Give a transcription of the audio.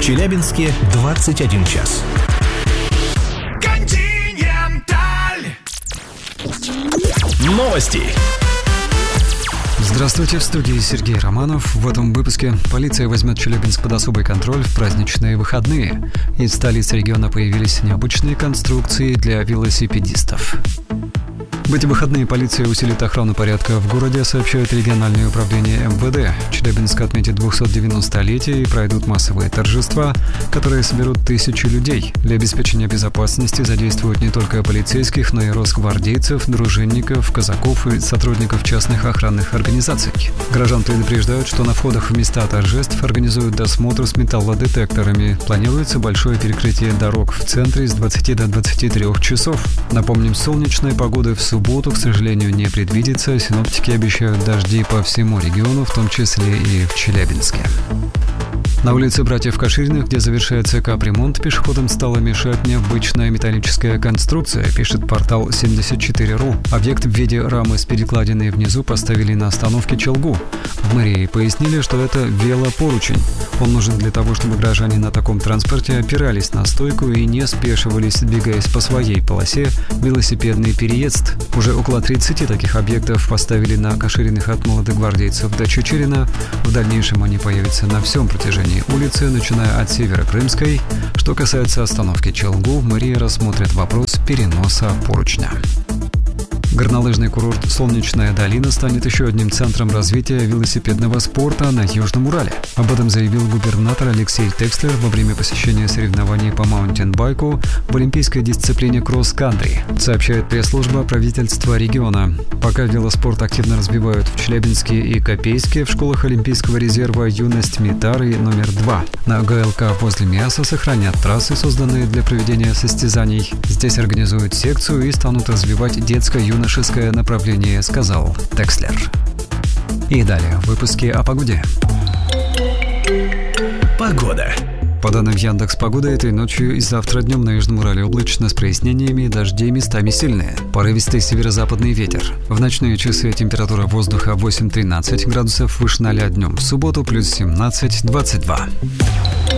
Челябинске 21 час. Новости. Здравствуйте, в студии Сергей Романов. В этом выпуске полиция возьмет Челябинск под особый контроль в праздничные выходные. Из столицы региона появились необычные конструкции для велосипедистов. В эти выходные полиция усилит охрану порядка в городе, сообщает региональное управление МВД. Челябинск отметит 290-летие и пройдут массовые торжества, которые соберут тысячи людей. Для обеспечения безопасности задействуют не только полицейских, но и росгвардейцев, дружинников, казаков и сотрудников частных охранных организаций. Горожан предупреждают, что на входах в места торжеств организуют досмотр с металлодетекторами. Планируется большое перекрытие дорог в центре с 20 до 23 часов. Напомним, солнечной погоды в субботу, к сожалению, не предвидится. Синоптики обещают дожди по всему региону, в том числе и в Челябинске. На улице братьев Кашириных, где завершается капремонт, пешеходам стала мешать необычная металлическая конструкция, пишет портал 74.ru. Объект в виде рамы с перекладиной внизу поставили на остановке Челгу. В мэрии пояснили, что это велопоручень. Он нужен для того, чтобы граждане на таком транспорте опирались на стойку и не спешивались, двигаясь по своей полосе велосипедный переезд. Уже около 30 таких объектов поставили на Кашириных от молодогвардейцев до Чечерина. В дальнейшем они появятся на всем протяжении улицы, начиная от Северо-Крымской. Что касается остановки Челгу, мэрия рассмотрит вопрос переноса поручня. Горнолыжный курорт «Солнечная долина» станет еще одним центром развития велосипедного спорта на Южном Урале. Об этом заявил губернатор Алексей Текслер во время посещения соревнований по маунтинбайку в олимпийской дисциплине кросс-кантри, сообщает пресс-служба правительства региона. Пока велоспорт активно развивают в Челябинске и Копейске, в школах Олимпийского резерва «Юность Митары» номер 2. На ГЛК возле Миаса сохранят трассы, созданные для проведения состязаний. Здесь организуют секцию и станут развивать детско-юношеское направление, сказал Текслер. И далее в выпуске о погоде. Погода. По данным Яндекс.Погоды, этой ночью и завтра днем на Южном Урале облачно с прояснениями, дожди местами сильные. Порывистый северо-западный ветер. В ночные часы температура воздуха 8-13 градусов выше 0 днем. В субботу плюс 17-22.